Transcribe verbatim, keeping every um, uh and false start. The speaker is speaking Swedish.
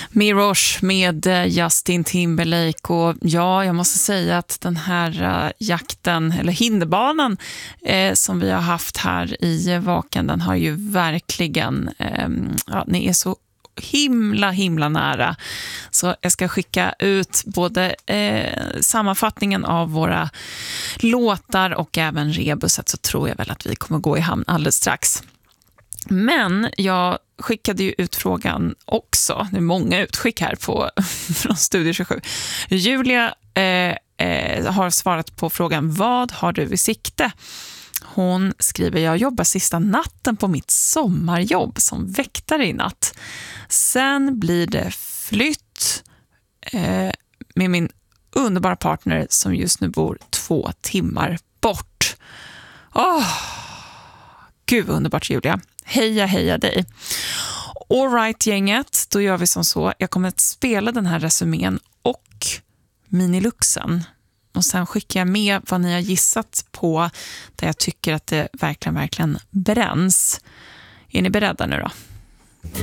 Mirage med Justin Timberlake. Och ja, jag måste säga att den här uh, jakten, eller hinderbanan eh, som vi har haft här i Vaken, den har ju verkligen, eh, ja, ni är så himla, himla nära. Så jag ska skicka ut både eh, sammanfattningen av våra låtar och även rebuset, så tror jag väl att vi kommer gå i hamn alldeles strax. Men jag skickade ju ut frågan också. Det är många utskick här på, från Studio tjugosju. Julia eh, eh, har svarat på frågan: vad har du i sikte? Hon skriver: jag jobbar sista natten på mitt sommarjobb som väktare i natt. Sen blir det flytt eh, med min underbara partner som just nu bor två timmar bort. Åh, oh, gud vad underbart, Julia. Heja, heja dig. All right, gänget, då gör vi som så. Jag kommer att spela den här resumén och miniluxen. Och sen skickar jag med vad ni har gissat på, där jag tycker att det verkligen, verkligen bränns. Är ni beredda nu då?